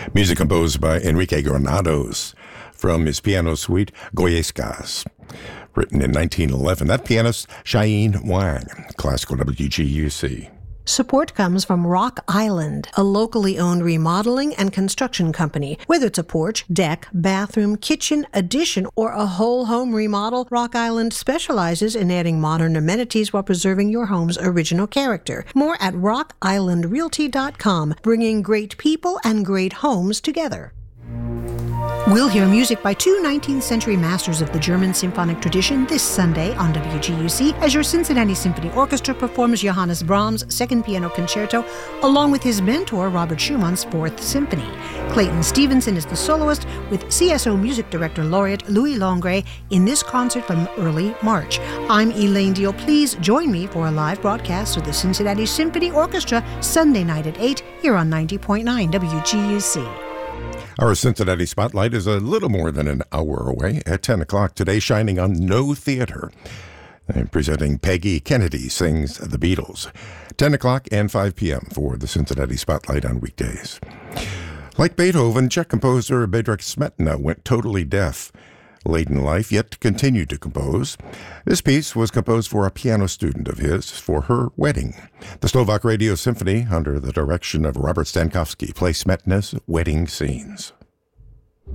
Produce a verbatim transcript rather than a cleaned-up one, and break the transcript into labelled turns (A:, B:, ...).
A: Music composed by Enrique Granados from his piano suite, Goyescas, written in nineteen eleven. That pianist, Cheyenne Wang, classical W G U C.
B: Support comes from Rock Island, a locally owned remodeling and construction company. Whether it's a porch, deck, bathroom, kitchen, addition, or a whole home remodel, Rock Island specializes in adding modern amenities while preserving your home's original character. More at rock island realty dot com, bringing great people and great homes together. We'll hear music by two nineteenth century masters of the German symphonic tradition this Sunday on W G U C as your Cincinnati Symphony Orchestra performs Johannes Brahms' Second Piano Concerto along with his mentor Robert Schumann's Fourth Symphony. Clayton Stevenson is the soloist with C S O Music Director Laureate Louis Longray in this concert from early March. I'm Elaine Deal. Please join me for a live broadcast of the Cincinnati Symphony Orchestra Sunday night at eight here on ninety point nine W G U C.
A: Our Cincinnati Spotlight is a little more than an hour away at ten o'clock today, shining on No Theater. And presenting Peggy Kennedy Sings the Beatles. ten o'clock and five p.m. for the Cincinnati Spotlight on weekdays. Like Beethoven, Czech composer Bedřich Smetana went totally deaf late in life, yet continued to compose. This piece was composed for a piano student of his for her wedding. The Slovak Radio Symphony, under the direction of Robert Stankowski, plays Smetana's wedding scenes.